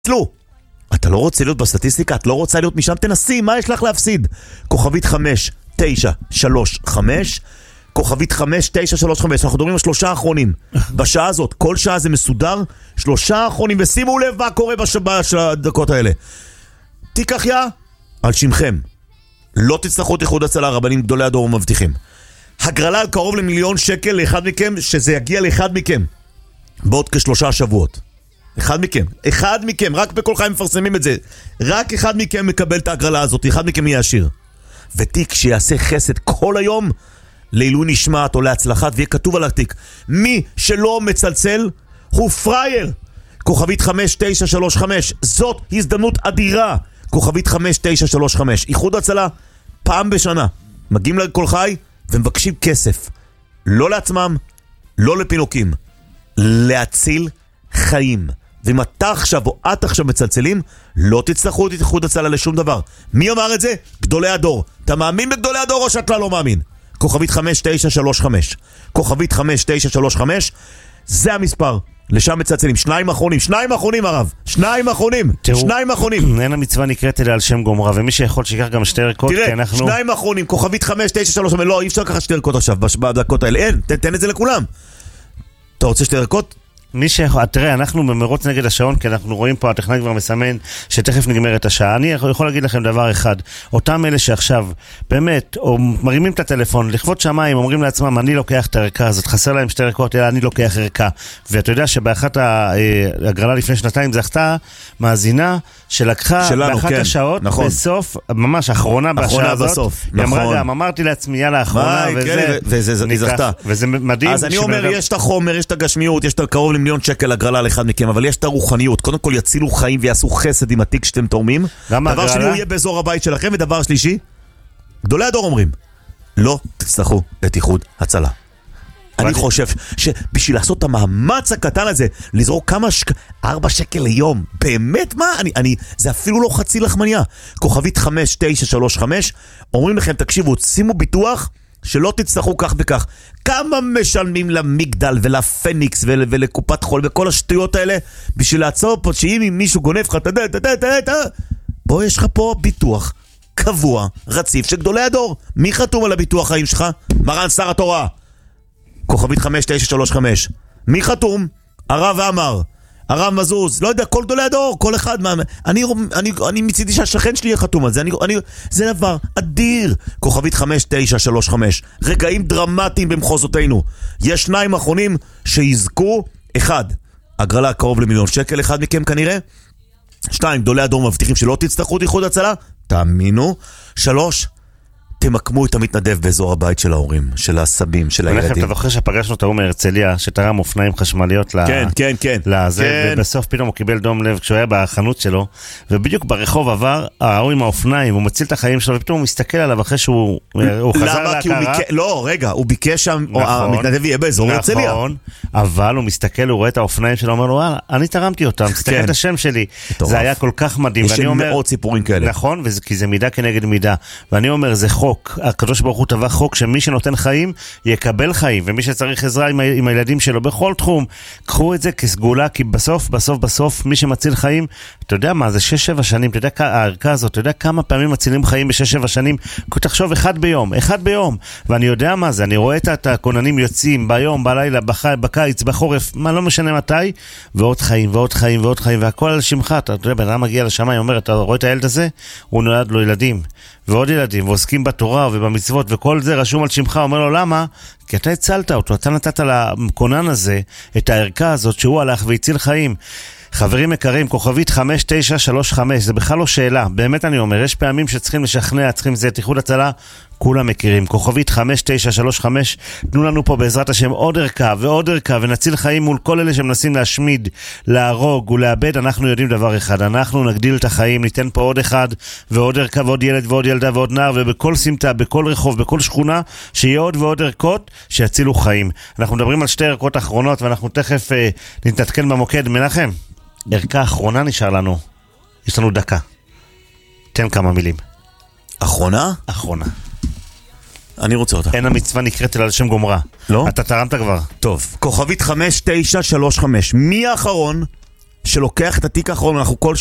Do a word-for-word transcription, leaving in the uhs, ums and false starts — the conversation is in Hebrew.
תצלו. אתה לא רוצה להיות בסטטיסטיקה, את לא רוצה להיות משם, תנסי, מה יש לך להפסיד? כוכבית חמש תשע שלוש חמש, כוכבית חמש תשע שלוש חמש, אנחנו מדברים על שלושה האחרונים. בשעה הזאת, כל שעה זה מסודר, שלושה האחרונים, ושימו לב מה קורה בדקות האלה. תיקח יא, על שמכם. לא תצטרכו את איחוד הצלה, רבנים גדולי הדור ומבטיחים. הגרלה על קרוב למיליון שקל לאחד מכם, שזה יגיע לאחד מכם בעוד כשלושה שבועות. אחד מכם, אחד מכם, רק בכל חיים מפרסמים את זה. רק אחד מכם מקבל את ההגרלה הזאת, אחד מכם יהיה עשיר. ותיק שיעשה חסד כל היום לעילוי נשמת או להצלחת, ויהיה כתוב על התיק, מי שלא מצלצל הוא פרייר. כוכבית חמש תשע שלוש חמש, זאת הזדמנות אדירה. כוכבית חמש תשע שלוש חמש, איחוד הצלה פעם בשנה מגיעים לכל חי ומבקשים כסף, לא לעצמם, לא לפינוקים, להציל חיים. ואם אתה עכשיו או את עכשיו מצלצלים, לא תצטרכו את איחוד הצלה לשום דבר. מי אמר את זה? גדולי הדור. אתה מאמין בגדולי הדור או שאתה לא מאמין? כוכבית חמש תשע שלוש חמש, כוכבית חמש תשע שלוש חמש, זה המספר. לשם מצלצלים, שניים אחרונים, שניים אחרונים הרב, שניים אחרונים, שניים אחרונים. אין המצווה נקראת אלא על שם גומרה, ומי שיכול שיקח גם שתי ערכות, תראה, אנחנו... שניים אחרונים, כוכבית חמש תשע שלוש חמש, לא, אי אפשר לקחת שתי ערכות עכשיו, בדקות האלה, אין, תן, תן את זה לכולם. אתה רוצה שתי ערכות? מי שיכול, תראה, אנחנו במרוץ נגד השעון, כי אנחנו רואים פה, הטכנאי כבר מסמן שתכף נגמרת השעה. אני יכול להגיד לכם דבר אחד, אותם אלה שעכשיו, באמת, או מרימים את הטלפון, לכבוד שמיים, אומרים לעצמם, אני לוקח את הערכה הזאת, חסר להם שתי ערכות, אלא אני לוקח ערכה. ואתה יודע שבאחת ההגרלה לפני שנתיים זכתה מאזינה שלקחה שלנו, באחת כן, השעות, נכון. בסוף, ממש אחרונה בשעה הזאת. בסוף, היא אמרה נכון. גם, אמרתי לעצמי, יאללה, אחרונה, מה, וזה, כן, וזה, ניקח, זכתה. וזה מדהים. אז אני אומר, יש את החומר, יש את הגשמיות, יש את קרוב למיליון שקל הגרלה לאחד מכם, אבל יש את הרוחניות. קודם כל יצילו חיים ויעשו חסד עם התיק שאתם תורמים. דבר שני, הוא יהיה באזור הבית שלכם. ודבר שלישי, גדולי הדור אומרים, לא תצטרכו את איחוד הצלה. אני חושב שבשביל לעשות את המאמץ הקטן הזה, לזרוק כמה שק... ארבע שקל ליום, באמת מה? אני, אני, זה אפילו לא חצי לחמניה. כוכבית חמש תשע שלוש חמש, אומרים לכם, תקשיבו, שימו ביטוח שלא תצטרכו כך וכך. כמה משלמים למגדל ולפניקס ול, ולקופת חול וכל השטויות האלה, בשביל לעצור פה שאם מישהו גונב לך, תדה, תדה, תדה, תדה. בוא, יש לך פה ביטוח קבוע, רציף של גדולי הדור. מי חתום על הביטוח חיים שלך? מרן שר התורה. כוכבית חמש תשע שלוש חמש. מי חתום? הרב אמר, הרב מזוז, לא יודע, כל גדולי הדור, כל אחד מה... אני, אני, אני מצידי שהשכן שלי יהיה חתום על זה. אני, אני, זה דבר אדיר. כוכבית חמש תשע שלוש חמש. רגעים דרמטיים במחוזותינו. יש שניים אחרונים שיזכו. אחד, הגרלה קרוב למיליון שקל, אחד מכם כנראה. שתיים, גדולי הדור מבטיחים שלא תצטרכו את איחוד הצלה. תאמינו. שלוש, תמקמו את המתנדב באזור הבית של ההורים, של הסבים, של הילדים. אתה זוכר שפגשנו את ההוא מהרצליה, שתרם אופניים חשמליות כן, כן, כן. לזה, ובסוף פתאום הוא קיבל דום לב כשהוא היה בחנות שלו, ובדיוק ברחוב עבר, ההוא עם האופניים, הוא מציל את החיים שלו, ופתאום הוא מסתכל עליו אחרי שהוא חזר להכרה. לא, רגע, הוא ביקש שם, המתנדב יהיה באזור הרצליה. נכון, אבל הוא מסתכל, הוא רואה את האופניים שלו, אומר לו, וואלה, אני תרמתי אותם, תסתכל את השם שלי. זה היה כל כך מדהים. יש מאות סיפורים כאלה. נכון, כי זה מידה כנגד מידה. ואני אומר, זה חוק. הקדוש ברוך הוא טבע חוק שמי שנותן חיים יקבל חיים, ומי שצריך עזרה עם, ה- עם הילדים שלו בכל תחום, קחו את זה כסגולה, כי בסוף, בסוף, בסוף, מי שמציל חיים, אתה יודע מה, זה שש שבע שנים, אתה יודע, הערכה הזאת, אתה יודע כמה פעמים מצילים חיים בשש שבע שנים, תחשוב אחד ביום, אחד ביום, ואני יודע מה זה, אני רואה את הכוננים יוצאים ביום, בלילה, בח... בקיץ, בחורף, מה, לא משנה מתי, ועוד חיים, ועוד חיים, ועוד חיים, והכל על שמך, אתה יודע, בן אדם מגיע לשמיים, אומר, אתה רואה את הילד הזה? הוא נולד לו ילדים, ועוד ילדים, ועוסקים בתורה ובמצוות, וכל זה רשום על שמך, אומר לו, למה? כי אתה הצלת אותו, אתה נתת לכונן הזה, את הערכה הזאת, שהוא הלך והציל חיים. חברים יקרים, כוכבית חמש תשע שלוש חמש, זה בכלל לא שאלה, באמת אני אומר, יש פעמים שצריכים לשכנע, צריכים זה, איחוד הצלה, כולם מכירים, כוכבית חמש תשע שלוש חמש, תנו לנו פה בעזרת השם עוד ערכה ועוד ערכה, ונציל חיים מול כל אלה שמנסים להשמיד, להרוג ולאבד. אנחנו יודעים דבר אחד, אנחנו נגדיל את החיים, ניתן פה עוד אחד, ועוד ערכה ועוד ילד ועוד ילדה ועוד נער, ובכל סמטה, בכל רחוב, בכל שכונה, שיהיה עוד ועוד ערכות שיצילו חיים. אנחנו מדברים על שתי ערכות אחרונות, ואנחנו תכף אה, נתעדכן במוקד. מנחם, ערכה אחרונה נשאר לנו, יש לנו דקה, תן כמה מילים. אחרונה? אחרונה. אני רוצה אותה. אין המצווה נקראת אלא לשם גומרה. לא? אתה תרמת כבר. טוב, כוכבית חמש תשע שלוש חמש. מי האחרון שלוקח את התיק האחרון, אנחנו כל